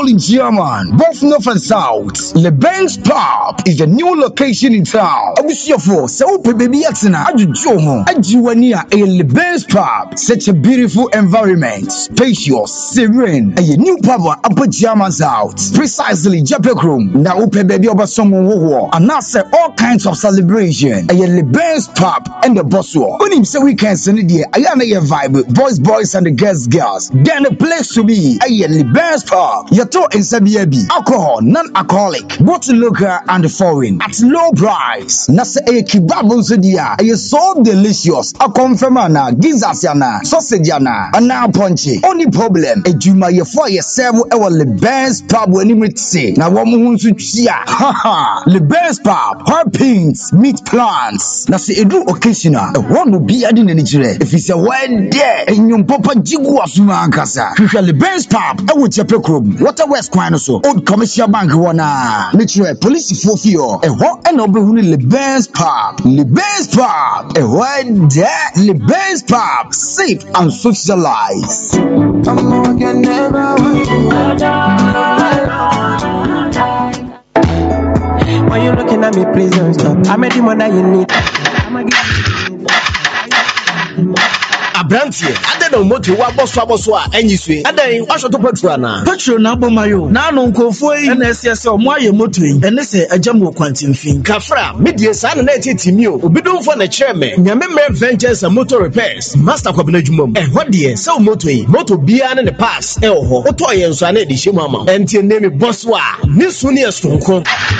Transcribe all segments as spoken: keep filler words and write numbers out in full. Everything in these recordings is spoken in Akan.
Holy German, both north and south. Le Benz Pub is a new location in town. Abusiafo, so baby yatsina ajuju ho. Ajiwania a Le Benz Pub, such a beautiful environment, spacious, serene. A new pub upper German's out. Precisely Jape room. Now upe baby over someone wo and now say all kinds of celebration. A Le Benz Pub and the boss war. When him say weekend Sunday, ayana your vibe, boys, boys and the girls, girls. Then the place to be. A Le Benz Pub. Yato and Sabiabi. Alcohol, non-alcoholic, both local and foreign at low price. Nasa a kebab dia. A so delicious. A confirmana, gizasiana, sausageiana, and now punchy. Only problem, a juma ye for yourself our Le Benz Pub when you say. Now one moon to chia. Ha ha. Le Benz Pub, hot pins, meat plants. Nasa a do occasional. A one will be adding in the if it's a word there, and your papa jigu asuma ankasa. Le Benz Pub, I would check room. Water West Quinoso, Old Commercial Bank wana. Literally police for fear. A what and over Le Benz Pub. Le Benz Pub. A word there. Le Benz Pub. Safe and socialized. Why you looking at me, please don't stop. I made the one that you need. I'ma Abrantie, ade no moto wa boso aboso a anyisue. Ade wa shoto petrol na. Petrol na abomayo. Na no nkofo yi na ese ese o mo aye moto yi. Ene se agam wo kwantimfin. Kafra, medie sa na etitimi o. Obidumfo na kire me. Nyame me Ventures and Motor Repairs. Master kwabena dwumam. Ehwo de se moto yi. Moto bia na ne pass e wo ho. Oto ye nso na de hyemu ama. Entie ne me boss wa. Ni su ne esonko.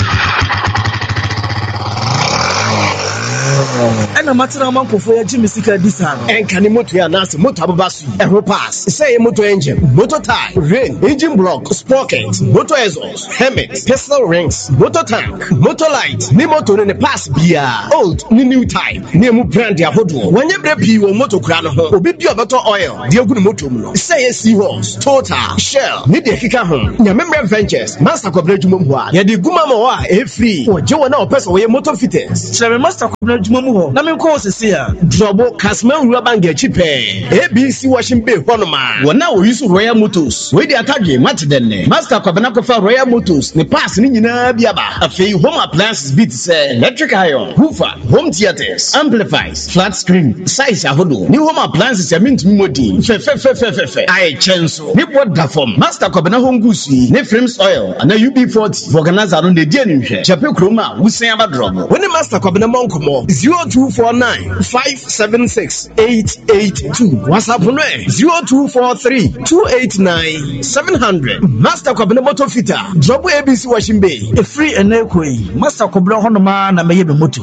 Ena matira mankofo ya jimi sika disa no. Enka ni moto ya nase moto ababasu. Ehwo pass. Say motor engine, motor tire, rain, engine block, sprocket, motor exhaust, helmet, pistol rings, motor tank, motor light. Ni motor ne pass bia. Old ni new type. Ni mu brand ya hodo. Wanye bre pi wo motor kura no ho. Obi bi obeto oil. De agu ni motor mu no. Say Seahorse, Total, Shell. Ni de kika ho. Nyamemre Ventures, Master kwabena dwumam ho a. Ye de guma ma wa e free. Wo je wona o person wo ye motor fitters. Chere Master kwabena dwumam ho. Na me ko sese a. Drobo Kasman Rubanga chipe. A B C washing bay honoma. Wona wo use Royal Motors. We dey atadwe match den ne. Master kwabena kofa Royal Motors. Ne pass ni nyina bia ba. Afei home appliances bit say electric iron, hoofer, home theaters, amplifiers, flat screen, size ahodo. Ni home appliances ya mintimi modi. Fe fe fe fe fe fe. Ai chenso. Ni boda form. Master kwabena home goods yi. Ne frames oil ana U B forty. Organizer no de die ni hwe. Chape kroma wusen aba drobo. When Master kwabena monkomo zero two four nine five seven six eight eight two. WhatsApp no zero two four three two eight nine seven hundred. Master kwabena motor fitter. Drobo A B C washing bay. E free and ekoi. Master kwabena honoma na meye be moto.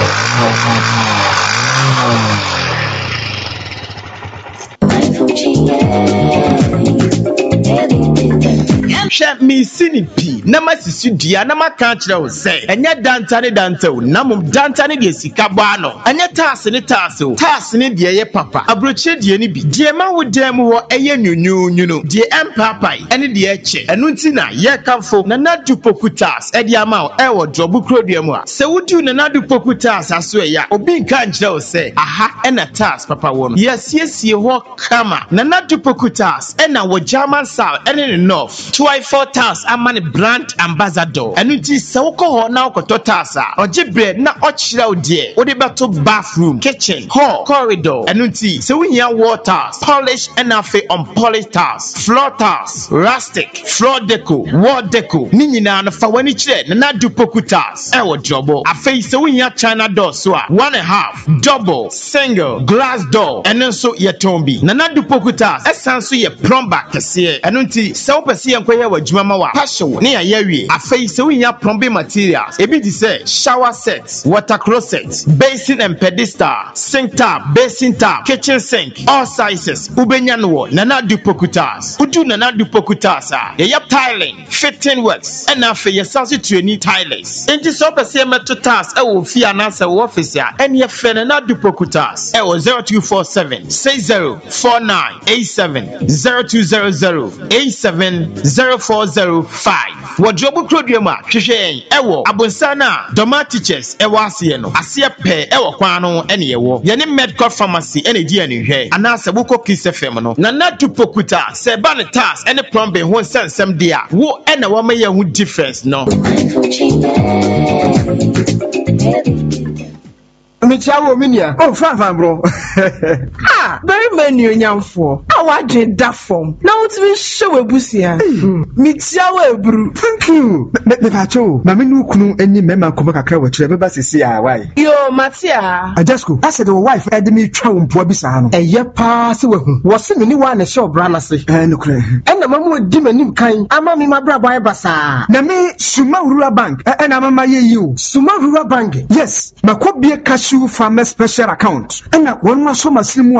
Hwɛ me sini pi na masisi dua na maka kyerɛ wo sɛ ɛnyɛ danta ne danta wo na mom danta ne de sika baa no ɛnyɛ taase ne taase wo taase ne de yɛ papa abrokyɛ de ne bi de ma wo dan mu hɔ ɛyɛ nyunyunyu no de empapai ɛne de ɛkyɛ ɛno nti na yɛ kamfo na na du pokutas ɛde ama wo ɛwɔ drobo krodua mu a sɛ wodi na na du pokutas aso ɛya obi nka nkyerɛ wo sɛ aha ɛna taase papa wo no yɛsiesie hɔ kama na na du pokutas ɛna wɔ German South ɛne ne North four tars amani brand ambassador enu ti se woko ho na okoto tars a ogibre na ochira odie wo de beto bathroom kitchen hall corridor enu ti se wunya waters polish and afi on polished tars floor tars rustic floor deco wall deco ni nyina na fa wani kire na na dupoku tars e wo jobo afi se wunya China door so a one and a half double single glass door enu so ye tombi na na dupoku tars esan so ye plumber kese enu ti se wo pese ye nkoye wajuma wa passion ne yawie afei se winya plumbing materials ebi di say shower sets water closet basin and pedestal sink tap basin tap kitchen sink all sizes ubenya no na na dupokutas udu na na dupokutas a ye tiling fitting works and afei ye sanse training tilers enti so pese meto tas e wo fia na se wo office a ene ye fe na dupokutas e wo zero two four seven six zero four nine eight seven zero two zero zero eight seven zero four zero five. Wardrobe Produma, Kishen, Ewo, Abonsana, Doma Teachers, Ewa Sieno, Asia Pe, Ewa Kwano, any Ewo, Yanim Medical Pharmacy, any D N A, and Nasa Buko Kiss Femino, Nana to Pokuta, Sebanitas, any plumbing, one send some dear, who and a woman who difference, no. Michawo minia. Oh, fine, fine, bro. Ah, very many nyamfo. I want that form. Now it's been show a busia. Michawo bro. Thank you. Me me pacho. Mami nu kunu eni mema koma kakra wa chire beba sisi a why. Yo, Matia. Ajasko, I said the wife had me twa mpo bi sa no. Eye pa se wahu. Wo se me ni wa na show bra na se. Eh no kure. E na mamu di manim kan. Ama mi mabra boy basa. Na me Suma Rural Bank. E na mama ye you. Suma Rural Bank. Yes, makobie cash farmer special account. And na one ma so masimu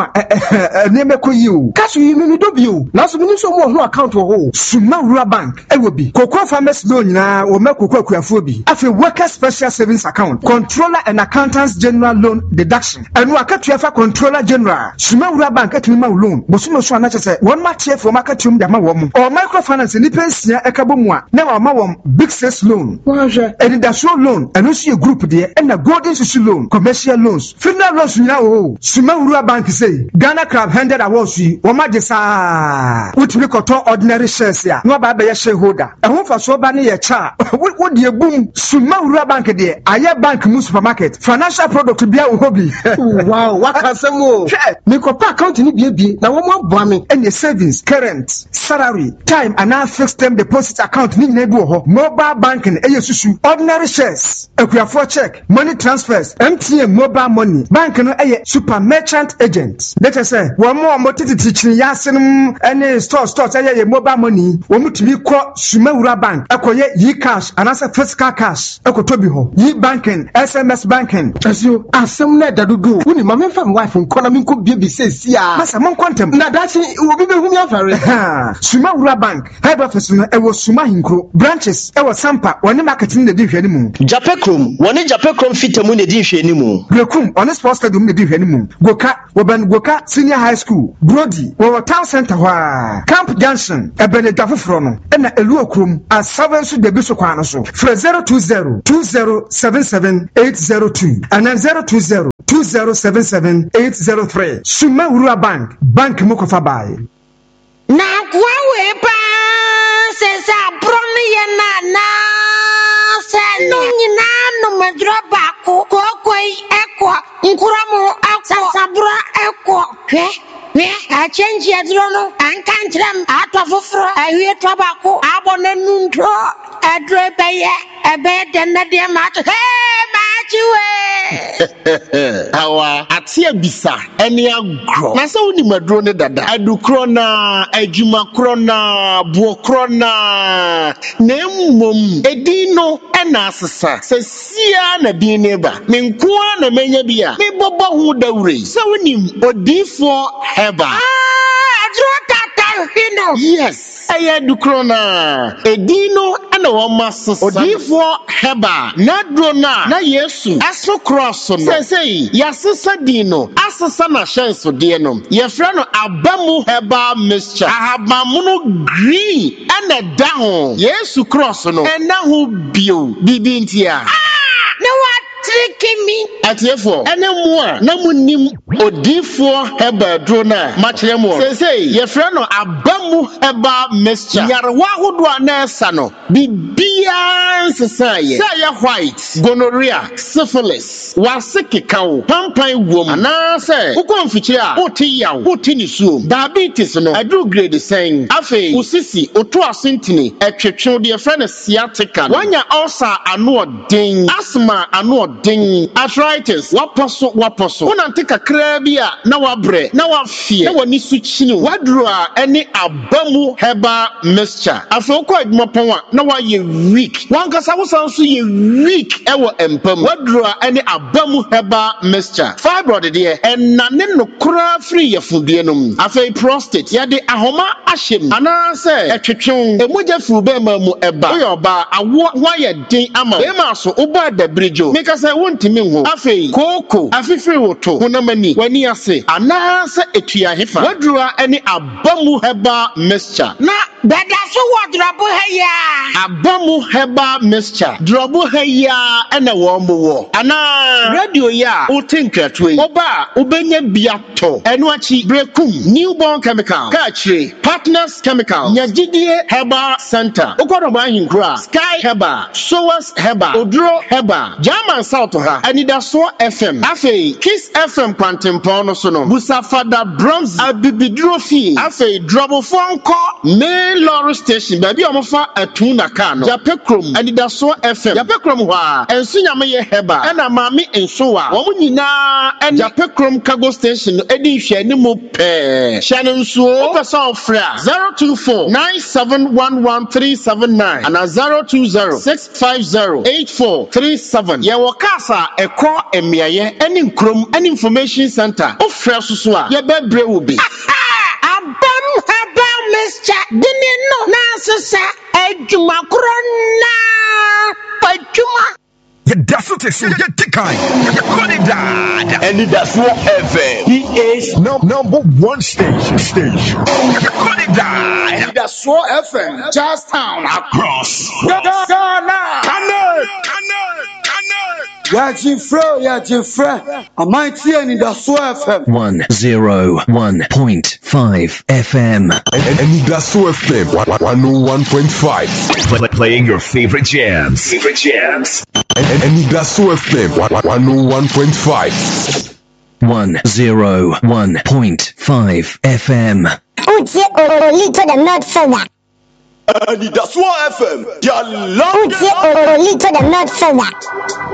a name ko you. Cash you me do bio. Na so me so mo ho account wo ho. Suma Rural Bank. E wo bi. Cocoa farmers loan na wo make cocoa akuafo bi. Afi worker special savings account. Controller and accountants general loan deduction. Anu akatua fa controller general. Suma Rural Bank atumi ma loan. Bosu no so na chese one ma chef for marketum da ma wo mo. Or microfinance ni pensia e ka bo mu a. Na wa ma wo big sales loan. Wa je. And the show loan. And no see a group there and a golden social loan. Commercial loans. Funeral loans now. Oh, Suma Rural Bank say Ghana Crab handed awards. Woma desa. Which we call ordinary shares here. No ba be shareholder. E ho fa so ba ne ye cha. What the boom? Suma Rural Bank there. Aye bank mu supermarket. Financial product bia wo hobby. Wow, what can say mo? Me ko pa account ni bia bia na wo mo boa me. Any savings, current, salary, time and now fixed term deposit account ni na du ho. Mobile banking e yesusu. Ordinary shares. Akuafo check, money transfers, M T N mobile money. Bank no e super merchant agent. Let us say one more motiti teaching yasin any store stores e mobile money. Wo mutumi ko Suma Rural Bank. Akoye yi cash and as a physical cash. Akotobi ho. Yi banking, S M S banking. As you asem na dadudu. Woni ma memfa me wife nko na me nko bia bi se sia. Masa mon kwantem. Na dachi obi be hu me afare. Ha. Suma Rural Bank. Head office no e wo Suma Hinkro. Branches e wo Sampa. Woni marketing na di hwani mu. Japekrom, woni Japekrom fitamu na di hwani mu. Grekum on sports stadium na di hwani mu. Goka, Woban Goka Senior High School. Brody, wo town center hwa. Camp Junction, e benedafofro no. E na elu okrom a seven so debi so kwa no so. Fra zero two zero two zero seven seven eight zero two and then zero two zero two zero seven seven eight zero three. Suma Rural Bank, Bank Mukofa Bay. Na kwa we pa se sa broni ye na na se no nyina no medro ba ko ko koi ekwa nkuramu akwa sabra ekwa hwe hwe a change ye dro no an kan tram atwa foforo ahwie to ba ko abona nuntro adro beye ebe de na de ma to hey ma chiwe Awa atia bisa eni agro na se woni madro ne dada adukro na adwuma kro na buo kro na na mmom edino ena asesa se sia na bi ne ba me nko na menya bia me bobo hu dawure se woni odifo heba ah adro tata hino yes aya dukro na edino ena wo masesa odifo heba na dro na na yesu aso cross no se sei yasesa dino asesa na shenso de no ye fra no abamu heba mixture ahabamu green ena da ho yesu cross no ena ho bio bibi ntia ah na what tricking me atiefo ene mu a na munim odifo heba dro na machere mu se sei ye fra no abamu heba mixture yarwa hodo na esa no bibia nsesaye say white gonorrhea syphilis wasekekawo pampan wom ana say ukonfichi a oti yawo oti ni suo diabetes no adu grade sen afi usisi oto asentini etwetwe de efra na sciatica wanya ulcer anu odin asthma anu odin arthritis waposo waposo unante kakra bi a na wabre na wafie na wani suchini wadru a ene abamu heba mixture afi okọ adwumapon a na waye weak wankasa wosanso ye weak ewo empam wadru a ene abamu heba mixture fibroid de enane no kura free yefudie nom afi prostate ya de ahoma ahyem ana se etwetwe emoja fu be ma mu eba oyoba awo waye den ama e ma so oba dabrejo meka se wontimi ho afi koko afifiri woto honamani wani ase ana se etua hefa wadru a ene abamu heba mixture na Beda so wardrobe heya. Abamu heba mixture. Drobo heya ene wo mo wo. Ana radio ya o think atwe. Oba obenya biato. Eno achi brekum newborn chemical. Kachire Partners Chemical. Nyagidie Heba Center. Okodo ba hinkra. Sky Heba. Sowas Heba. Odro Heba. German South ha. Anidaso F M. Afe Kiss F M Quantimpon no so no. Busafada Bronze Abibidro fi. Afe Drobo Fonko Main Lorry Station. Baby omofa atuna ka no. Japekrom Anidaso F M. Japekrom ho a. Ensu nyame ye Heba. Ena mami enso a. Wo nyina en Japekrom Cargo Station edi hwe ni mo pe. Hye nso person fra zero two four nine seven one one three seven nine and zero two zero six five zero eight four three seven. Ye wo kasa eko emiaye any nkrom any information center o fra susu a ye bebre wo bi. Abam haba Mister Dini no na sesa ejuma krona pajuma. You definitely see your tikai. You couldn't die. And that's what F M. He is No, number one station. Station. You couldn't die. that's what F M. Charlestown across. Ghana. Kane. Yaji Fro, Yaji Fro. I might see any that's what F M. one oh one point five F M. And that's F M one oh one point five. Playing your favorite jams. Favorite jams. And that's F M one oh one point five. one oh one point five F M. Uche olito dem not fella. And that's what F M. Your Uche olito dem not fella.